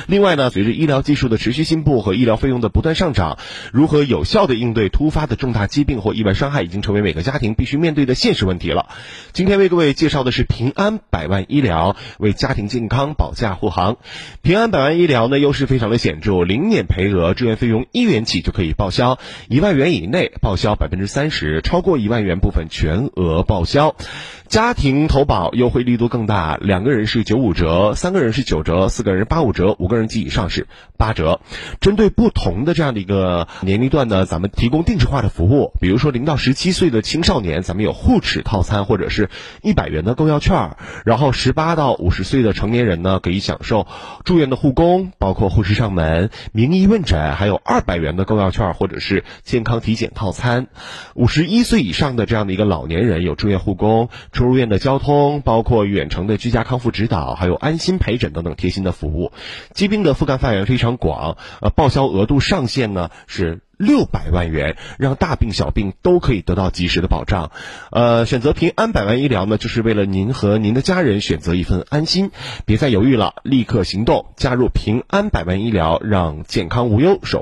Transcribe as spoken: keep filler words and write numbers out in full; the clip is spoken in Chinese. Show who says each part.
Speaker 1: 另外呢，随着医疗技术的持续进步和医疗费用的不断上涨，如何有效地应对突发的重大疾病或意外伤害，已经成为每个家庭必须面对的现实问题了。今天为各位介绍的是平安百万医疗，为家庭健康保驾护航。平安百万医疗呢，优势非常的显著，零年赔额，住院费用一元起就可以报销，一万元以内报销百分之三十，超过一万元部分全额报销。家庭投保优惠力度更大，两个人是九五折，三个人是九折，四个人八五折，五个人及以上是八折。针对不同的这样的一个年龄段呢，咱们提供定制化的服务，比如说零到十七岁的青少年，咱们有护齿套餐或者是一百元的购药券，然后十八到五十岁的成年人呢，可以享受住院的护工，包括护士上门、名医问诊，还有二百元的购药券或者是健康体检套餐。五十一岁以上的这样的一个老年人，有住院护工、出入院的交通，包括远程的居家康复指导，还有安心陪诊等等贴心的服务。疾病的覆盖范围非常广，呃，报销额度上限呢是六百万元，让大病小病都可以得到及时的保障。呃，选择平安百万医疗呢，就是为了您和您的家人选择一份安心。别再犹豫了，立刻行动，加入平安百万医疗，让健康无忧守